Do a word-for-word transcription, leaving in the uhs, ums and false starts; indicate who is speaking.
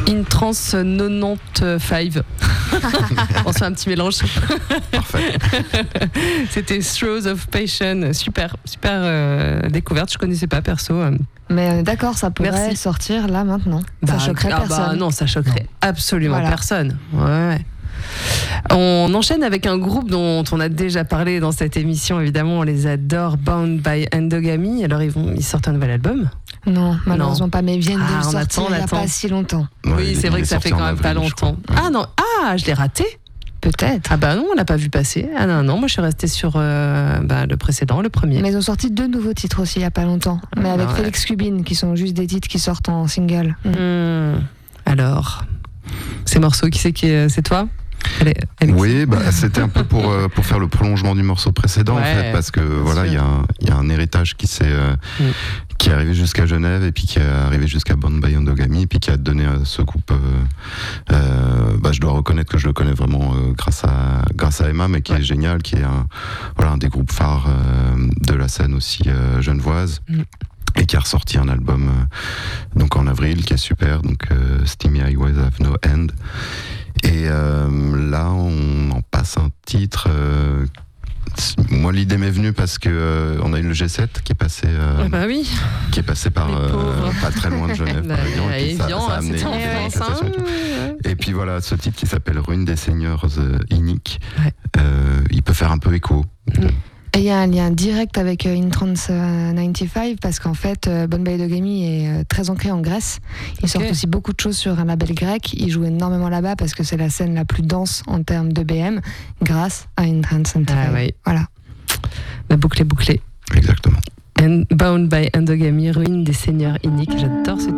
Speaker 1: In Trance quatre-vingt-quinze. On se fait un petit mélange.
Speaker 2: Parfait.
Speaker 1: C'était Throes of Passion. Super, super euh, découverte. Je connaissais pas perso.
Speaker 3: Mais euh, d'accord, ça pourrait
Speaker 1: Merci.
Speaker 3: sortir là maintenant.
Speaker 1: Bah,
Speaker 3: ça choquerait
Speaker 1: ah
Speaker 3: personne.
Speaker 1: bah non, ça choquerait
Speaker 3: non.
Speaker 1: absolument
Speaker 3: Voilà.
Speaker 1: personne. Ouais, ouais. On enchaîne avec un groupe dont on a déjà parlé dans cette émission. Évidemment, on les adore. Bound by Endogamy. Alors ils vont, ils sortent un nouvel album.
Speaker 3: Non, malheureusement
Speaker 1: Non.
Speaker 3: pas, mais ils viennent
Speaker 1: Ah,
Speaker 3: de le
Speaker 1: on
Speaker 3: sortir
Speaker 1: attend, on
Speaker 3: il n'y a
Speaker 1: attend.
Speaker 3: pas si longtemps.
Speaker 2: Ouais,
Speaker 1: oui,
Speaker 2: il-
Speaker 1: c'est
Speaker 2: il
Speaker 1: vrai
Speaker 2: est
Speaker 1: que ça
Speaker 2: sorti
Speaker 1: fait quand
Speaker 2: en
Speaker 1: même pas
Speaker 2: avril, je
Speaker 1: longtemps.
Speaker 2: crois.
Speaker 1: Ah non, ah, je l'ai raté.
Speaker 3: Peut-être.
Speaker 1: Ah bah non, on l'a pas vu passer. Ah non, non, moi je suis restée sur euh, bah, le précédent, le premier.
Speaker 3: Mais ils ont sorti deux nouveaux titres aussi il n'y a pas longtemps. Mais avec
Speaker 1: ouais.
Speaker 3: Félix Cubine, qui sont juste des titres qui sortent en single. Mm.
Speaker 1: Hmm. Alors, ces morceaux, qui c'est qui est, c'est toi Allez, Alexis.
Speaker 2: Oui, bah, c'était un peu pour, euh, pour faire le prolongement du morceau précédent,
Speaker 1: Ouais,
Speaker 2: en fait, parce que voilà, il y, a un- il y a un héritage qui, s'est, euh,
Speaker 1: Mm.
Speaker 2: qui est arrivé jusqu'à Genève, et puis qui est arrivé jusqu'à Bound by Endogamy, et puis qui a donné à ce groupe. Euh, euh, bah, je dois reconnaître que je le connais vraiment euh, grâce, à, grâce à Emma, mais qui
Speaker 1: Ouais.
Speaker 2: est génial, qui est un, voilà, un des groupes phares euh, de la scène aussi euh, genevoise.
Speaker 1: Mm.
Speaker 2: Et qui a ressorti un album euh, donc en avril qui est super, donc euh, Steamy Highways Have No End. Et euh, là, on en passe un titre. Euh, moi, l'idée m'est venue parce que euh, on a eu le G sept qui est passé, euh,
Speaker 1: Ah bah oui.
Speaker 2: qui est passé par
Speaker 1: Les
Speaker 2: euh,
Speaker 1: pauvres.
Speaker 2: pas très loin de Genève, par
Speaker 1: Bah,
Speaker 2: exemple. Et puis ça-
Speaker 1: Evian,
Speaker 2: ça a
Speaker 1: hein,
Speaker 2: amené
Speaker 1: c'était en
Speaker 2: des
Speaker 1: France. hein.
Speaker 2: manifestations et tout. Et puis voilà, ce titre qui s'appelle Ruine des Seigneurs euh, Iniques,
Speaker 1: Ouais.
Speaker 2: euh, il peut faire un peu écho.
Speaker 3: Et il y a un lien direct avec euh, In Trance euh, quatre-vingt-quinze parce qu'en fait, euh, Bound by Endogamy est euh, très ancré en Grèce. Ils sortent aussi beaucoup de choses sur un label grec. Ils jouent énormément là-bas parce que c'est la scène la plus dense en termes de B M grâce à In Trance quatre-vingt-quinze.
Speaker 1: Ah oui.
Speaker 3: Voilà.
Speaker 1: La boucle est bouclée.
Speaker 2: Exactement.
Speaker 1: And Bound by Endogamy, ruine des seigneurs iniques. J'adore ce